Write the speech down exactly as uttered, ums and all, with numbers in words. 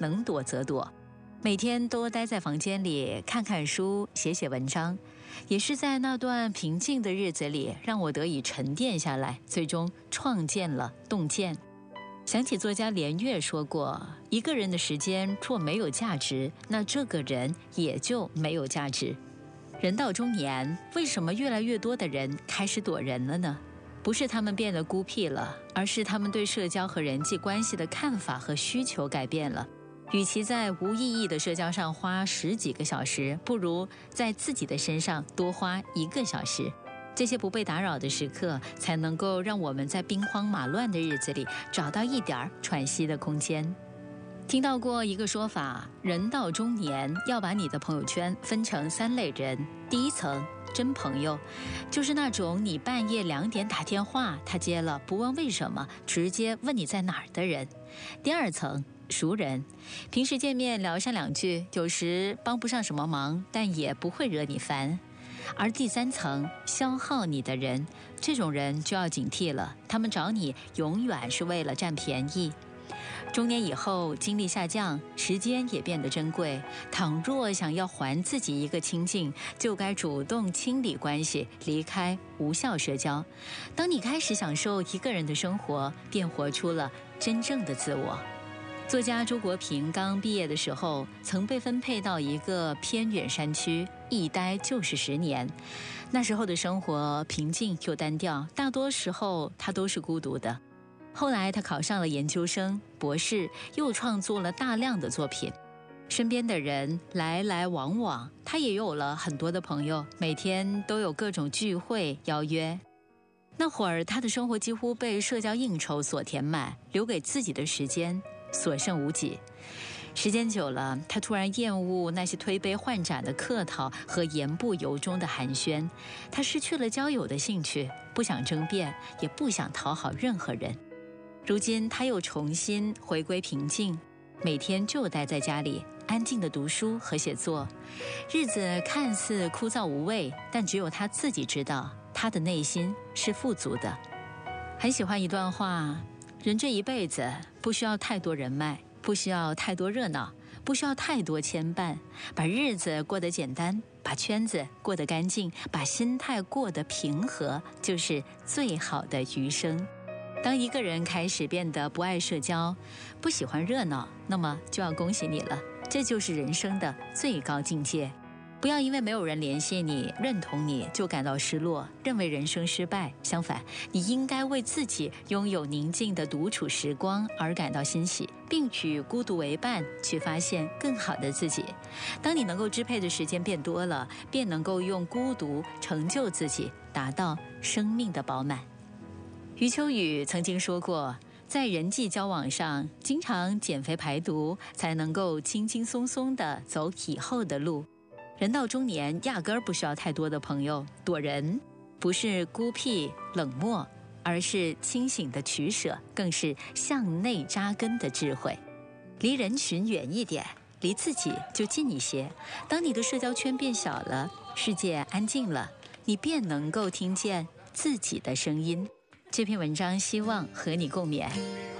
能躲则躲。每天都待在房间里看看书，写写文章，也是在那段平静的日子里，让我得以沉淀下来，最终创建了洞见。想起作家连岳说过，一个人的时间若没有价值，那这个人也就没有价值。人到中年，为什么越来越多的人开始躲人了呢？不是他们变得孤僻了，而是他们对社交和人际关系的看法和需求改变了。与其在无意义的社交上花十几个小时，不如在自己的身上多花一个小时。这些不被打扰的时刻，才能够让我们在兵荒马乱的日子里找到一点喘息的空间。听到过一个说法，人到中年要把你的朋友圈分成三类人。第一层，真朋友，就是那种你半夜两点打电话他接了，不问为什么，直接问你在哪儿的人。第二层，熟人，平时见面聊上两句，有时帮不上什么忙，但也不会惹你烦。而第三层，消耗你的人，这种人就要警惕了，他们找你永远是为了占便宜。中年以后，精力下降，时间也变得珍贵。倘若想要还自己一个清静，就该主动清理关系，离开无效社交。当你开始享受一个人的生活，便活出了真正的自我。作家周国平刚毕业的时候，曾被分配到一个偏远山区，一待就是十年。那时候的生活平静又单调，大多时候他都是孤独的。后来他考上了研究生、博士，又创作了大量的作品。身边的人来来往往，他也有了很多的朋友，每天都有各种聚会邀约。那会儿他的生活几乎被社交应酬所填满，留给自己的时间所剩无几。时间久了，他突然厌恶那些推杯换盏的客套和言不由衷的寒暄，他失去了交友的兴趣，不想争辩，也不想讨好任何人。如今他又重新回归平静，每天就待在家里，安静地读书和写作。日子看似枯燥无味，但只有他自己知道，他的内心是富足的。很喜欢一段话，人这一辈子不需要太多人脉，不需要太多热闹，不需要太多牵绊，把日子过得简单，把圈子过得干净，把心态过得平和，就是最好的余生。当一个人开始变得不爱社交，不喜欢热闹，那么就要恭喜你了，这就是人生的最高境界。不要因为没有人联系你、认同你就感到失落，认为人生失败。相反，你应该为自己拥有宁静的独处时光而感到欣喜，并与孤独为伴，去发现更好的自己。当你能够支配的时间变多了，便能够用孤独成就自己，达到生命的饱满。余秋雨曾经说过，在人际交往上，经常减肥排毒，才能够轻轻松松地走以后的路。人到中年，压根儿不需要太多的朋友。躲人不是孤僻冷漠，而是清醒的取舍，更是向内扎根的智慧。离人群远一点，离自己就近一些。当你的社交圈变小了，世界安静了，你便能够听见自己的声音。这篇文章希望和你共勉。